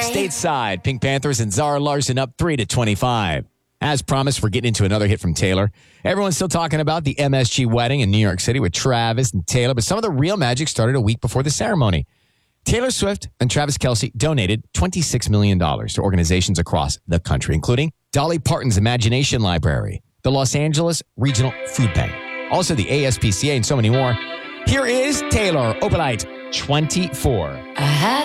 Stateside, Pink Panthers and Zara Larsson up 3-25. As promised, we're getting into another hit from Taylor. Everyone's still talking about the MSG wedding in New York City with Travis and Taylor, but some of the real magic started a week before the ceremony. Taylor Swift and Travis Kelce donated $26 million to organizations across the country, including Dolly Parton's Imagination Library, the Los Angeles Regional Food Bank, also the ASPCA, and so many more. Here is Taylor, Opalite 24.